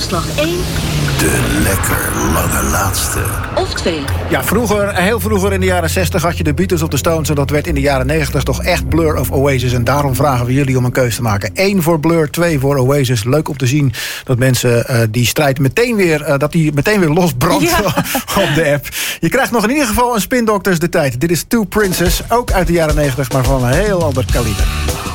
Afslag 1. De lekker lange laatste. Of 2. Ja, heel vroeger in de jaren 60 had je de Beatles of de Stones... en dat werd in de jaren 90 toch echt Blur of Oasis. En daarom vragen we jullie om een keuze te maken. 1 voor Blur, 2 voor Oasis. Leuk om te zien dat mensen die strijd meteen weer losbrandt op de app. Je krijgt nog in ieder geval een Spin Doctors de tijd. Dit is Two Princes, ook uit de jaren 90, maar van een heel ander kaliber.